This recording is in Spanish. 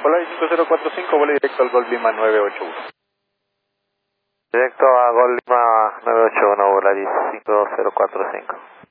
Volaris 5045, vuelo directo al Gol Lima 981. Directo a Gol Lima 981, Volaris 5045.